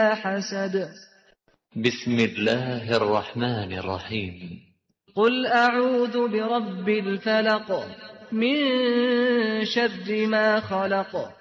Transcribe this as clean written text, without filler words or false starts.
حسد. بسم الله الرحمن الرحيم. قل أعوذ برب الفلق من شر ما خلق